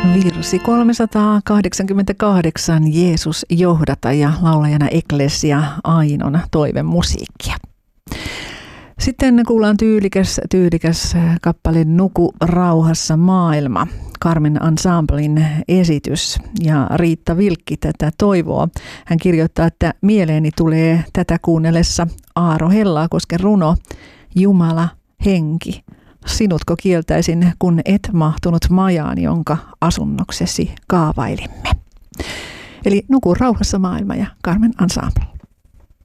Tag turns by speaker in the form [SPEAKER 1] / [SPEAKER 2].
[SPEAKER 1] Virsi 388, Jeesus johdata, ja laulajana Eklesia Ainon toivemusiikkia. Sitten kuullaan tyylikäs kappale Nuku rauhassa maailma, Carmen Ensemblen esitys, ja Riitta Vilkki tätä toivoo. Hän kirjoittaa, että mieleeni tulee tätä kuunnellessa Aaro Hellakosken runo Jumala, henki, sinutko kieltäisin, kun et mahtunut majaan, jonka asunnoksesi kaavailimme. Eli Nuku rauhassa maailma ja Carmen Ensemble.